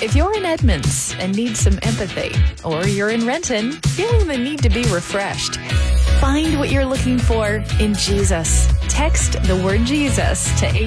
If you're in Edmonds and need some empathy, or you're in Renton feeling the need to be refreshed, find what you're looking for in Jesus. Text the word Jesus to